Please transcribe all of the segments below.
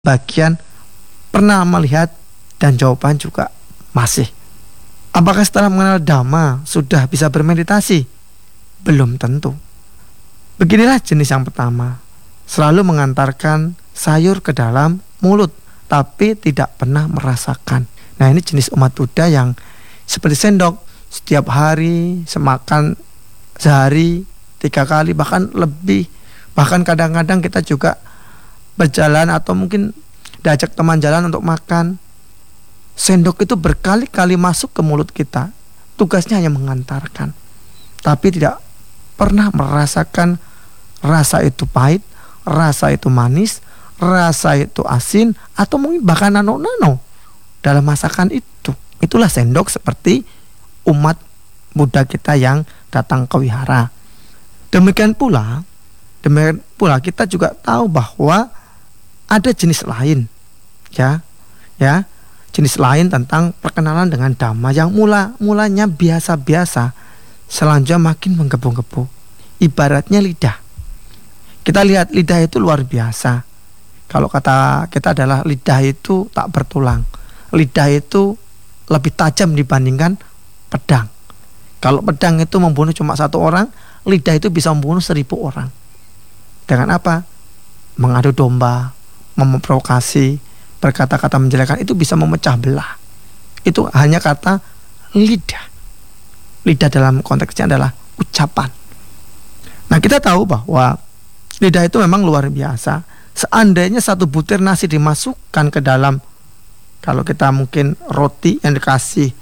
bagian pernah melihat dan jawaban juga masih. Apakah setelah mengenal Dhamma sudah bisa bermeditasi? Belum tentu. Beginilah jenis yang pertama, selalu mengantarkan sayur ke dalam mulut tapi tidak pernah merasakan. Nah, ini jenis umat Buddha yang seperti sendok, setiap hari semakan sehari 3 kali bahkan lebih. Bahkan kadang-kadang kita juga berjalan atau mungkin diajak teman jalan untuk makan, sendok itu berkali-kali masuk ke mulut kita. Tugasnya hanya mengantarkan, tapi tidak pernah merasakan rasa itu pahit, rasa itu manis, rasa itu asin, atau mungkin bahkan nano-nano dalam masakan itu. Itulah sendok seperti umat Buddha kita yang datang ke wihara. Demikian pula kita juga tahu bahwa ada jenis lain, ya, jenis lain tentang perkenalan dengan Dhamma yang mulanya biasa-biasa, selanjutnya makin menggebu-gebu. Ibaratnya lidah. Kita lihat lidah itu luar biasa. Kalau kata kita adalah lidah itu tak bertulang. Lidah itu lebih tajam dibandingkan pedang. Kalau pedang itu membunuh cuma 1 orang, lidah itu bisa membunuh 1000 orang. Dengan apa? Mengadu domba, memprovokasi, berkata-kata menjelekan, itu bisa memecah belah. Itu hanya kata lidah. Lidah dalam konteksnya adalah ucapan. Nah, kita tahu bahwa lidah itu memang luar biasa. Seandainya 1 butir nasi dimasukkan ke dalam, kalau kita mungkin roti yang dikasih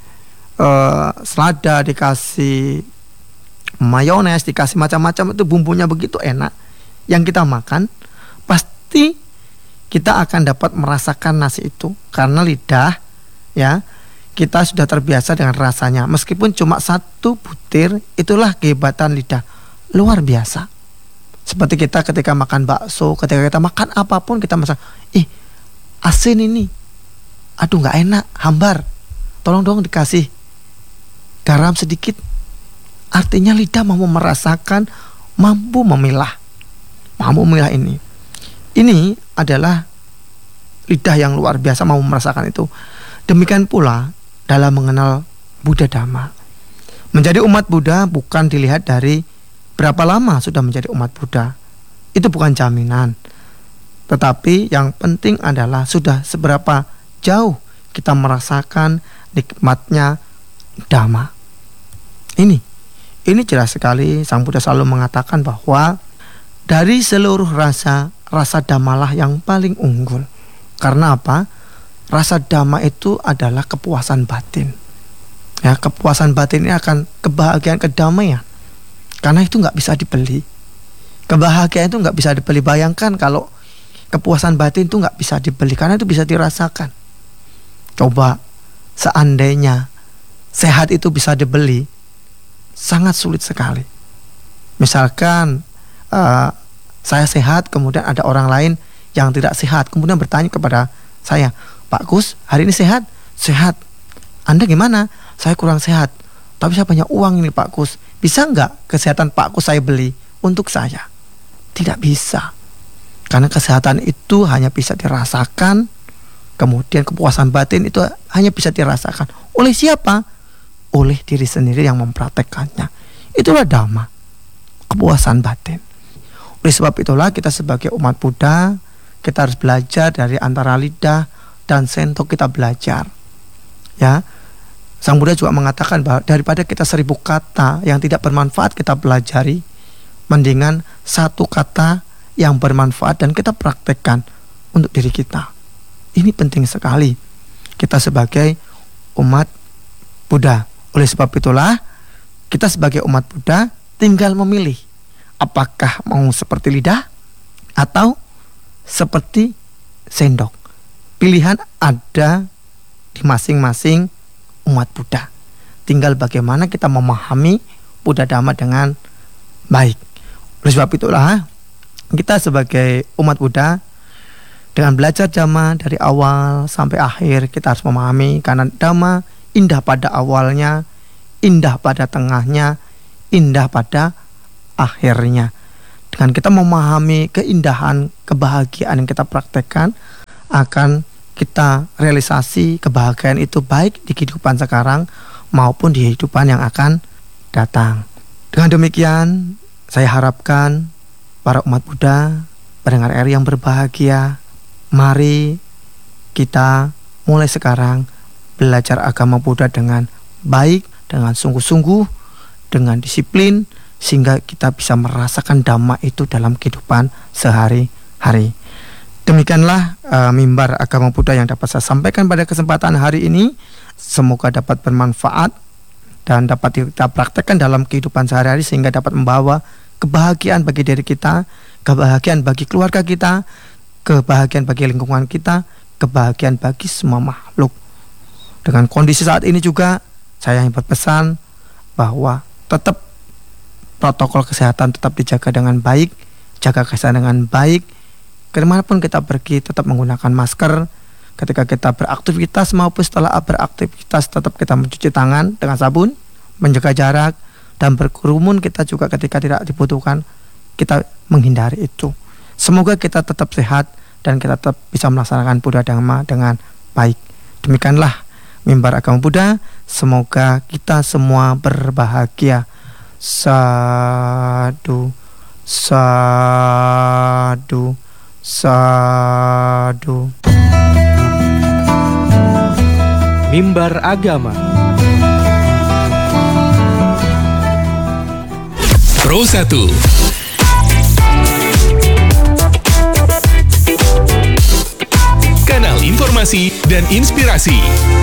selada, dikasih mayones, dikasih macam-macam, itu bumbunya begitu enak, yang kita makan pasti kita akan dapat merasakan nasi itu karena lidah, ya, kita sudah terbiasa dengan rasanya. Meskipun cuma 1 butir, itulah kehebatan lidah, luar biasa. Seperti kita ketika makan bakso, ketika kita makan apapun, kita merasa, asin ini, aduh nggak enak, hambar, tolong dong dikasih garam sedikit. Artinya lidah mampu merasakan, mampu memilah ini. Ini adalah lidah yang luar biasa, mampu merasakan itu. Demikian pula dalam mengenal Buddha Dhamma. Menjadi umat Buddha bukan dilihat dari berapa lama sudah menjadi umat Buddha. Itu bukan jaminan. Tetapi yang penting adalah sudah seberapa jauh kita merasakan nikmatnya Dhamma. Ini jelas sekali Sang Buddha selalu mengatakan bahwa dari seluruh rasa Dhammalah yang paling unggul. Karena apa? Rasa Dhamma itu adalah kepuasan batin. Ya, kepuasan batin ini akan kebahagiaan, kedamaian. Karena itu nggak bisa dibeli. Kebahagiaan itu nggak bisa dibeli. Bayangkan kalau kepuasan batin itu nggak bisa dibeli, karena itu bisa dirasakan. Coba seandainya sehat itu bisa dibeli, sangat sulit sekali. Misalkan saya sehat, kemudian ada orang lain yang tidak sehat, kemudian bertanya kepada saya, Pak Kus, hari ini sehat? Sehat. Anda gimana? Saya kurang sehat, tapi saya punya uang ini Pak Kus. Bisa nggak kesehatan Pak Kus saya beli untuk saya? Tidak bisa. Karena kesehatan itu hanya bisa dirasakan, kemudian kepuasan batin itu hanya bisa dirasakan. Oleh siapa? Oleh diri sendiri yang mempraktekkannya. Itulah Dhamma, kepuasan batin. Oleh sebab itulah kita sebagai umat Buddha, kita harus belajar dari antara lidah dan sendok, kita belajar. Ya, Sang Buddha juga mengatakan bahwa daripada kita 1000 kata yang tidak bermanfaat kita pelajari, mendingan 1 kata yang bermanfaat dan kita praktekkan untuk diri kita. Ini penting sekali kita sebagai umat Buddha. Oleh sebab itulah kita sebagai umat Buddha tinggal memilih apakah mau seperti lidah atau seperti sendok. Pilihan ada di masing-masing umat Buddha. Tinggal bagaimana kita memahami Buddha Dhamma dengan baik. Oleh sebab itulah kita sebagai umat Buddha dengan belajar Dhamma dari awal sampai akhir, kita harus memahami karena Dhamma indah pada awalnya, indah pada tengahnya, indah pada akhirnya. Dengan kita memahami keindahan, kebahagiaan yang kita praktekkan, akan kita realisasi kebahagiaan itu baik di kehidupan sekarang maupun di kehidupan yang akan datang. Dengan demikian, saya harapkan para umat Buddha, pendengar RI yang berbahagia, mari kita mulai sekarang belajar agama Buddha dengan baik, dengan sungguh-sungguh, dengan disiplin, sehingga kita bisa merasakan Dhamma itu dalam kehidupan sehari-hari. Demikianlah mimbar agama Buddha yang dapat saya sampaikan pada kesempatan hari ini. Semoga dapat bermanfaat dan dapat kita praktekkan dalam kehidupan sehari-hari sehingga dapat membawa kebahagiaan bagi diri kita, kebahagiaan bagi keluarga kita, kebahagiaan bagi lingkungan kita, kebahagiaan bagi semua makhluk. Dengan kondisi saat ini juga saya ingin berpesan bahwa tetap protokol kesehatan tetap dijaga dengan baik, jaga kesehatan dengan baik. Kemanapun kita pergi tetap menggunakan masker. Ketika kita beraktivitas maupun setelah beraktivitas tetap kita mencuci tangan dengan sabun, menjaga jarak, dan berkerumun kita juga ketika tidak dibutuhkan kita menghindari itu. Semoga kita tetap sehat dan kita tetap bisa melaksanakan Buddha Dhamma dengan baik. Demikianlah mimbar agama Buddha. Semoga kita semua berbahagia. Sadu, sadu, sadu. Mimbar Agama Pro 1 Kanal informasi dan inspirasi